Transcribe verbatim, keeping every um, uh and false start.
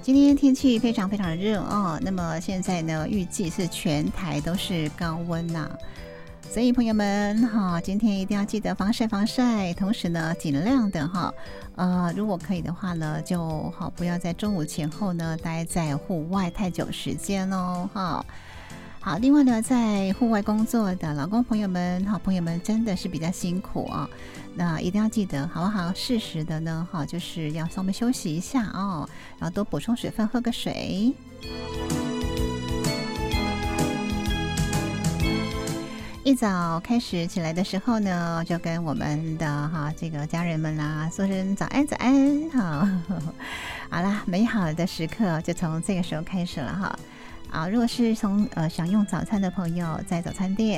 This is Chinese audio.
今天天气非常非常热哦，那么现在呢，预计是全台都是高温呐、啊，所以朋友们哈，今天一定要记得防晒防晒，同时呢，尽量的哈，呃，如果可以的话呢，就好不要在中午前后呢待在户外太久时间哦，哈。好，另外呢，在户外工作的劳工朋友们、好朋友们，真的是比较辛苦啊、哦。那一定要记得，好不好？适时的呢，哈，就是要稍微休息一下哦，然后多补充水分，喝个水。一早开始起来的时候呢，就跟我们的哈这个家人们啦说声早安早安，好，好啦，美好的时刻就从这个时候开始了哈。啊，如果是从呃享用早餐的朋友，在早餐店